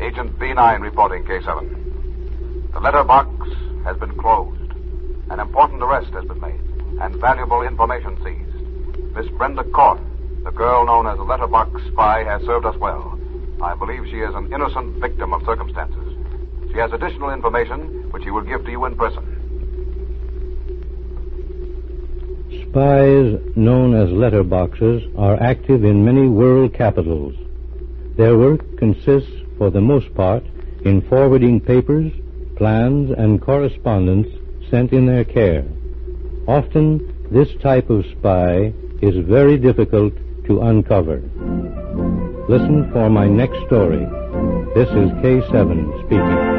Agent B9 reporting, K7. The letterbox has been closed. An important arrest has been made, and valuable information seized. Miss Brenda Corth, the girl known as the letterbox spy, has served us well. I believe she is an innocent victim of circumstances. She has additional information which she will give to you in person. Spies known as letterboxes are active in many world capitals. Their work consists, for the most part, in forwarding papers, plans, and correspondence sent in their care. Often, this type of spy is very difficult to uncover. Listen for my next story. This is K7 speaking.